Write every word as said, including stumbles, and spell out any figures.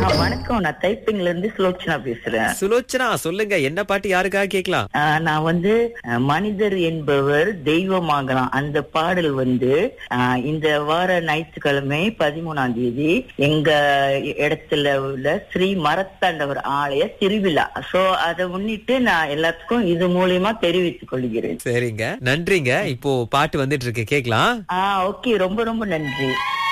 ஆ, வணக்கம். நான் டைப்பிங்ல இருந்து சுலோச்சனா பேசுறேன். சுலோச்சனா, சொல்லுங்க, என்ன பாட்டு யாருக்காக கேட்கலாம்? ஆ, நான் வந்து அ, மனிதர் என்பவர் தெய்வமாகலாம் அந்த பாடல் வந்து ஆ, இந்த வார ஞாயிற்றுக்கிழமை பதிமூணாம் தேதி எங்க இடத்துல உள்ள ஸ்ரீ மரத்தாண்டவர் ஆலய திருவிழா. சோ அதை முன்னிட்டு நான் எல்லாத்துக்கும் இது மூலியமா தெரிவித்துக் கொள்கிறேன். சரிங்க, நன்றிங்க. இப்போ பாட்டு வந்துட்டு இருக்கு, கேக்கலாம். ஆ ஓகே, ரொம்ப ரொம்ப நன்றி.